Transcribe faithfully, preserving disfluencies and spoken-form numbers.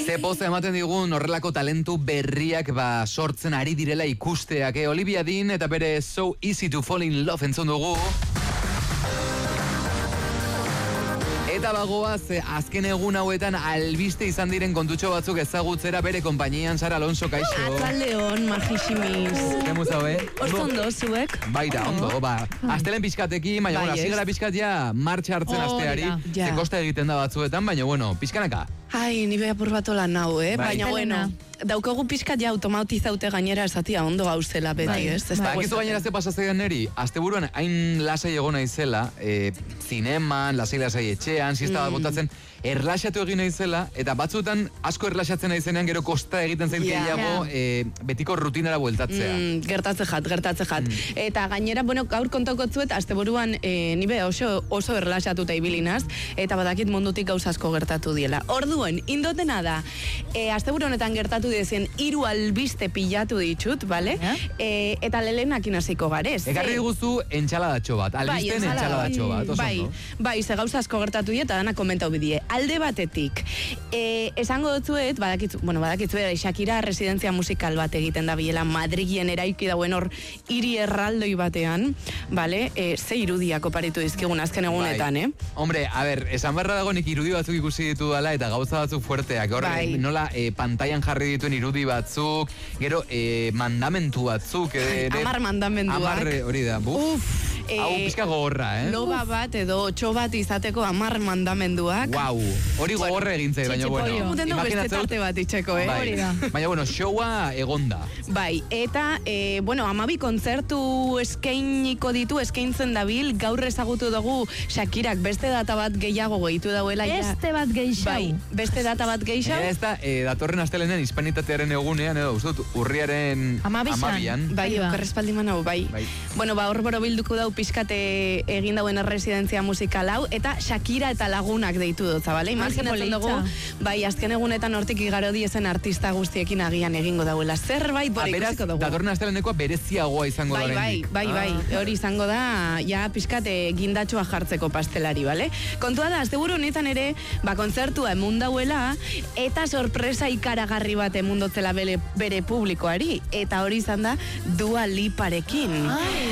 Ze poza ematen digun horrelako talentu berriak ba sortzen ari direla ikusteak. Eh? Olivia Dean eta bere So Easy to Fall in Love entzun dugu. Eta bagoaz, azken egun hauetan albiste izan diren kontutxo batzuk ezagutzera bere konpainian. Sara Alonso, kaixo. Atzaldeon, majiximiz. Zemuz hau, eh? Oso ondo, zuek? Baita, ondo, ba. Astelen pixkatekin, baina, bueno, asigara pixkat ja martxa hartzen asteari. Zekosta egiten da batzuetan, baina, bueno, pixkanaka. Ai, ni beha purbatu lan nau, eh? Baina, bueno, daukagu pixkat ja automatizaute gainera esatia ondo gauzela beti, ez? Ba, ekizu gainera ze pasazean neri, asteburuan hain lasai egona izela, e, zineman, lasai lasai etxean, siesta bat botatzen, erlaxatu egin naizela, eta batzuetan asko erlaxatzen naizenean gero kosta egiten zail gehiago e, betiko rutinara bueltatzea. Mm, gertatze jat, gertatze jat. Mm. Eta gainera, bueno, gaur kontako zuet, asteburuan e, nibe oso, oso erlaxatuta ibilinaz, eta badakit mundutik gauza asko gertatu diela. Orduen, indotena da, e, asteburu honetan gertatu dizen hiru albiste pilatu ditut, bale? E, eta lelenakin hasiko garez. Ekarri guzu entxaladatxo bat, albisten entxaladatxo bat, oso bai, bai, ze gauza asko gertatu die, eta dana komentau bidie. Alde batetik, e, esango dutzuet, badakitzu, bueno, badakitzu, Shakira residentzia musikal bat egiten da biela Madrigien eraiki dauen hor hiri erraldoi batean, bale? E, ze irudiak oparitu dizkigun azken egunetan, bai. eh? Hombre, a ber, esan barra dago nik irudi batzuk ikusi ditu dala eta gauza batzuk fuerteak. Hor, bai. Nola e, pantailan jarri dituen irudi batzuk, gero e, mandamentu batzuk. E, Amar mandamentuak. Amar hori da, buf. Uf. Hau pizka gogorra, eh? Loba bat edo txo bat izateko amar mandamenduak. Guau, hori gogorra egintzai, baina bueno. Muten dugu beste tarte bat itxeko, eh? Bai. Baina bueno, showa egonda. Bai, eta, e, bueno, amabi kontzertu eskainiko ditu, eskaintzen dabil, gaur ezagutu dugu Shakirak beste data bat gehiago gehitu dauela. Beste bat gehiago. Bai, beste data bat gehiago. Ez da, e, datorren astelenean hispanitatearen egunean, edo, uste dut, urriaren amabian. Bai, okerrespaldiman hau, bai. bai. Bueno, ba, hor boro bilduko dau pizkate egin dauen residentzia musikal hau, eta Shakira eta lagunak deitu dutza, bale? Imaginatzen dugu, bai, azken egunetan hortik igaro diezen artista guztiekin agian egingo dauela. Zerbait bori ikusiko dugu. Datorren astelenekoa bereziagoa izango da. Bai, bai, bai, bai, hori izango da, ja, pizkate gindatxoa jartzeko pastelari, bale? Kontua da, asteburu honetan ere, ba, kontzertua emun dauela, eta sorpresa ikaragarri bat emundotzela bere, bere publikoari, eta hori izan da Dua Liparekin.